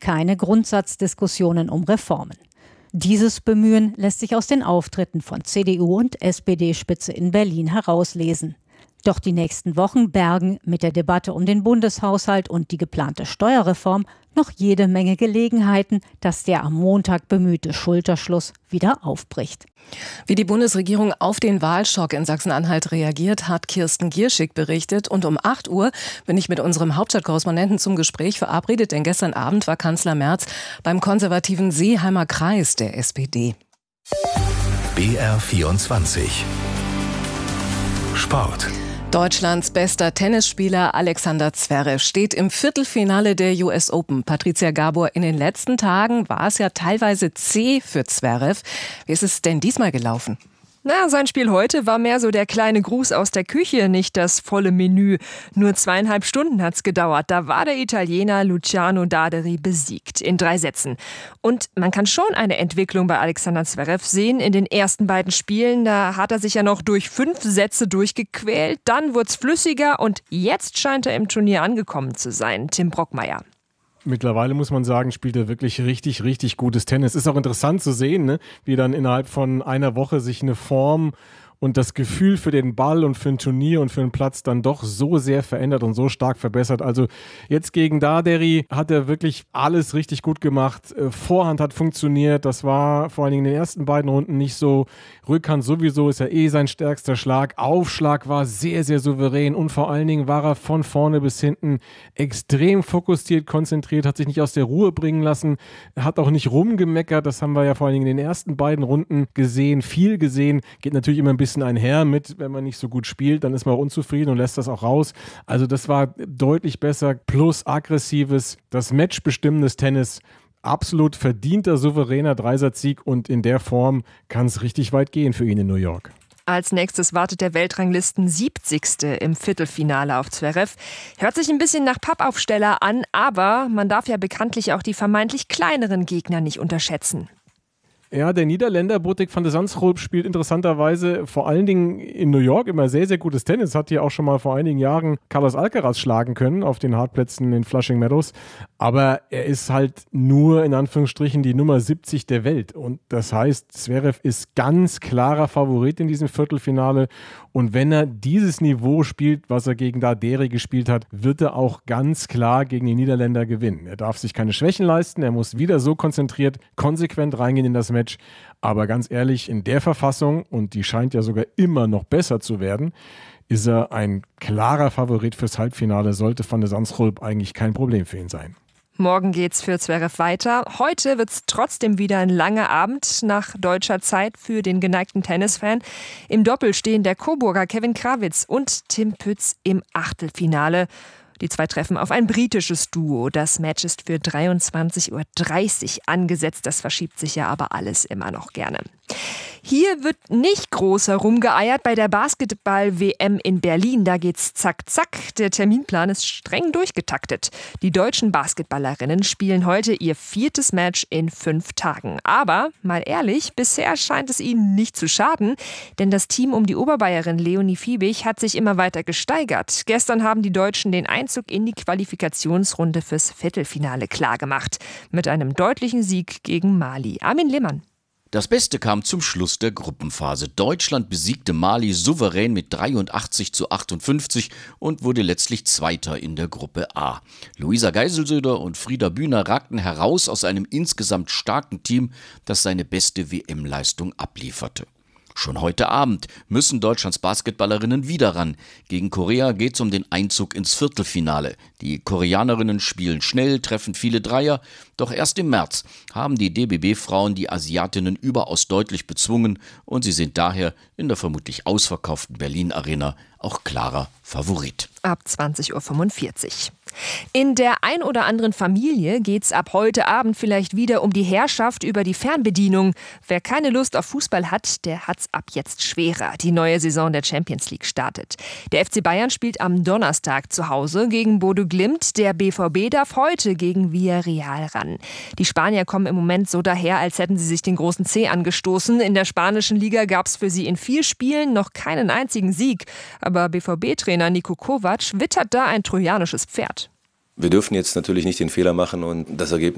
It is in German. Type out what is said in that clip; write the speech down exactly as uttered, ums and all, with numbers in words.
keine Grundsatzdiskussionen um Reformen. Dieses Bemühen lässt sich aus den Auftritten von C D U und S P D-Spitze in Berlin herauslesen. Doch die nächsten Wochen bergen mit der Debatte um den Bundeshaushalt und die geplante Steuerreform noch jede Menge Gelegenheiten, dass der am Montag bemühte Schulterschluss wieder aufbricht. Wie die Bundesregierung auf den Wahlschock in Sachsen-Anhalt reagiert, hat Kirsten Gierschig berichtet. Und um acht Uhr bin ich mit unserem Hauptstadtkorrespondenten zum Gespräch verabredet, denn gestern Abend war Kanzler Merz beim konservativen Seeheimer Kreis der S P D. B R vierundzwanzig Sport. Deutschlands bester Tennisspieler Alexander Zverev steht im Viertelfinale der U S Open. Patricia Gabor, in den letzten Tagen war es ja teilweise zäh für Zverev. Wie ist es denn diesmal gelaufen? Na, sein Spiel heute war mehr so der kleine Gruß aus der Küche, nicht das volle Menü. Nur zweieinhalb Stunden hat's gedauert. Da war der Italiener Luciano Daderi besiegt in drei Sätzen. Und man kann schon eine Entwicklung bei Alexander Zverev sehen. In den ersten beiden Spielen, da hat er sich ja noch durch fünf Sätze durchgequält. Dann wurd's flüssiger und jetzt scheint er im Turnier angekommen zu sein. Tim Brockmeier. Mittlerweile muss man sagen, spielt er wirklich richtig, richtig gutes Tennis. Ist auch interessant zu sehen, ne? Wie dann innerhalb von einer Woche sich eine Form und das Gefühl für den Ball und für ein Turnier und für einen Platz dann doch so sehr verändert und so stark verbessert. Also jetzt gegen Daderi hat er wirklich alles richtig gut gemacht. Vorhand hat funktioniert, das war vor allen Dingen in den ersten beiden Runden nicht so. Rückhand sowieso ist ja eh sein stärkster Schlag. Aufschlag war sehr, sehr souverän und vor allen Dingen war er von vorne bis hinten extrem fokussiert, konzentriert, hat sich nicht aus der Ruhe bringen lassen, hat auch nicht rumgemeckert. Das haben wir ja vor allen Dingen in den ersten beiden Runden gesehen, viel gesehen. Geht natürlich immer ein bisschen einher mit, wenn man nicht so gut spielt, dann ist man auch unzufrieden und lässt das auch raus. Also das war deutlich besser, plus aggressives, das matchbestimmendes Tennis. Absolut verdienter, souveräner Dreisatzsieg und in der Form kann es richtig weit gehen für ihn in New York. Als nächstes wartet der Weltranglisten siebzigste im Viertelfinale auf Zverev. Hört sich ein bisschen nach Pappaufsteller an, aber man darf ja bekanntlich auch die vermeintlich kleineren Gegner nicht unterschätzen. Ja, der Niederländer Botic van de Zandschulp spielt interessanterweise vor allen Dingen in New York immer sehr, sehr gutes Tennis. Hat hier auch schon mal vor einigen Jahren Carlos Alcaraz schlagen können auf den Hartplätzen in Flushing Meadows. Aber er ist halt nur in Anführungsstrichen die Nummer siebzig der Welt. Und das heißt, Zverev ist ganz klarer Favorit in diesem Viertelfinale. Und wenn er dieses Niveau spielt, was er gegen Daderi gespielt hat, wird er auch ganz klar gegen die Niederländer gewinnen. Er darf sich keine Schwächen leisten. Er muss wieder so konzentriert, konsequent reingehen in das Match. Aber ganz ehrlich, in der Verfassung, und die scheint ja sogar immer noch besser zu werden, ist er ein klarer Favorit fürs Halbfinale, sollte Van de Zandschulp eigentlich kein Problem für ihn sein. Morgen geht's für Zverev weiter. Heute wird's trotzdem wieder ein langer Abend nach deutscher Zeit für den geneigten Tennisfan. Im Doppel stehen der Coburger Kevin Krawitz und Tim Pütz im Achtelfinale. Die zwei treffen auf ein britisches Duo. Das Match ist für dreiundzwanzig Uhr dreißig angesetzt. Das verschiebt sich ja aber alles immer noch gerne. Hier wird nicht groß herumgeeiert bei der Basketball-W M in Berlin. Da geht's zack, zack. Der Terminplan ist streng durchgetaktet. Die deutschen Basketballerinnen spielen heute ihr viertes Match in fünf Tagen. Aber, mal ehrlich, bisher scheint es ihnen nicht zu schaden. Denn das Team um die Oberbayerin Leonie Fiebig hat sich immer weiter gesteigert. Gestern haben die Deutschen den Einzug in die Qualifikationsrunde fürs Viertelfinale klargemacht. Mit einem deutlichen Sieg gegen Mali. Armin Lehmann. Das Beste kam zum Schluss der Gruppenphase. Deutschland besiegte Mali souverän mit dreiundachtzig zu achtundfünfzig und wurde letztlich Zweiter in der Gruppe A. Luisa Geiselsöder und Frieda Bühner ragten heraus aus einem insgesamt starken Team, das seine beste W M-Leistung ablieferte. Schon heute Abend müssen Deutschlands Basketballerinnen wieder ran. Gegen Korea geht es um den Einzug ins Viertelfinale. Die Koreanerinnen spielen schnell, treffen viele Dreier. Doch erst im März haben die D B B-Frauen die Asiatinnen überaus deutlich bezwungen und sie sind daher in der vermutlich ausverkauften Berlin-Arena auch klarer Favorit. Ab zwanzig Uhr fünfundvierzig. In der ein oder anderen Familie geht's ab heute Abend vielleicht wieder um die Herrschaft über die Fernbedienung. Wer keine Lust auf Fußball hat, der hat's ab jetzt schwerer. Die neue Saison der Champions League startet. Der F C Bayern spielt am Donnerstag zu Hause gegen Bodo Glimt. Der B V B darf heute gegen Villarreal ran. Die Spanier kommen im Moment so daher, als hätten sie sich den großen C angestoßen. In der spanischen Liga gab's für sie in vier Spielen noch keinen einzigen Sieg. Aber B V B-Trainer Niko Kovac wittert da ein trojanisches Pferd. Wir dürfen jetzt natürlich nicht den Fehler machen und das Ergebnis